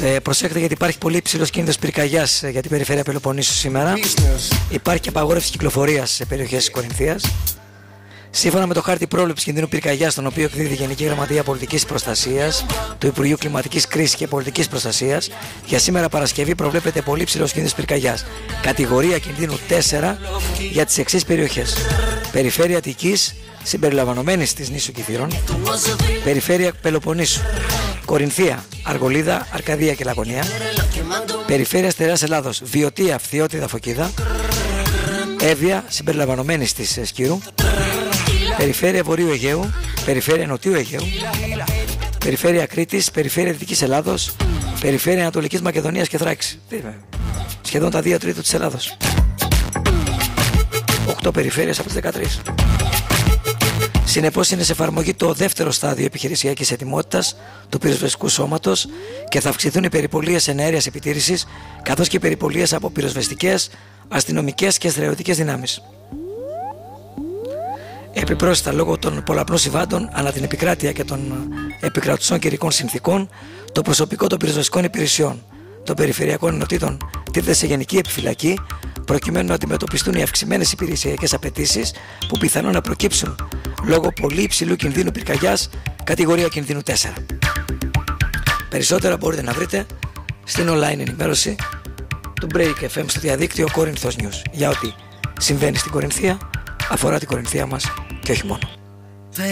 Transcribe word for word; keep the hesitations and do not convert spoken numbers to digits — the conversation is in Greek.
Ε, προσέχετε γιατί υπάρχει πολύ υψηλός κίνδυνος πυρκαγιάς για την περιφέρεια Πελοποννήσου σήμερα. Υπάρχει και απαγόρευση κυκλοφορίας σε περιοχές της Κορινθίας. Σύμφωνα με το χάρτη πρόληψης κινδύνου πυρκαγιάς, τον οποίο εκδίδει η Γενική Γραμματεία Πολιτικής Προστασίας του Υπουργείου Κλιματικής Κρίσης και Πολιτικής Προστασίας, για σήμερα Παρασκευή προβλέπεται πολύ ψηλός κίνδυνος πυρκαγιάς. Κατηγορία κινδύνου τέσσερα για τις εξής περιοχές: Περιφέρεια Αττικής, συμπεριλαμβανομένης της νήσου Κηφείρων, Περιφέρεια Πελοποννήσου, Κορινθία, Αργολίδα, Αρκαδία και Λακωνία, Περιφέρεια Στερεάς Ελλάδος, Βιωτία, Φθιώτιδα, Φωκίδα, Εύβοια, συμπεριλαμβανομένης της Σκύρου, Περιφέρεια Βορείου Αιγαίου, Περιφέρεια Νοτιού Αιγαίου, Περιφέρεια Κρήτης, Περιφέρεια Δυτικής Ελλάδος, Περιφέρεια Ανατολικής Μακεδονίας και Θράκης. Σχεδόν τα δύο τρίτα της Ελλάδος. οκτώ περιφέρειες από τις δεκατρείς. Συνεπώς είναι σε εφαρμογή το δεύτερο στάδιο επιχειρησιακής ετοιμότητας του πυροσβεστικού σώματος και θα αυξηθούν οι περιπολίες εναέριας επιτήρησης, καθώς και οι περιπολίες από πυροσβεστικές, αστυνομικές και στρατιωτικές δυνάμεις. Επιπρόσθετα, λόγω των πολλαπλών συμβάντων ανά την επικράτεια και των επικρατουσών καιρικών συνθήκων, το προσωπικό των πυροσβεστικών υπηρεσιών των περιφερειακών ενωτήτων τίθεται σε γενική επιφυλακή, προκειμένου να αντιμετωπιστούν οι αυξημένες υπηρεσιακές απαιτήσεις που πιθανόν να προκύψουν λόγω πολύ υψηλού κινδύνου πυρκαγιάς, κατηγορία κινδύνου τέσσερα. Περισσότερα μπορείτε να βρείτε στην online ενημέρωση του Break εφ εμ στο διαδίκτυο Corinthos News για ό,τι συμβαίνει στην Κορινθία, αφορά την Κορινθία μας και όχι μόνο.